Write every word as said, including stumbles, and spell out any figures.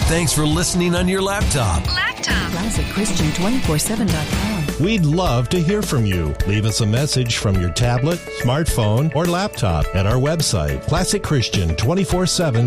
Thanks for listening on your laptop. Laptop. Classic Christian two four seven dot com. We'd love to hear from you. Leave us a message from your tablet, smartphone, or laptop at our website, classic christian two four seven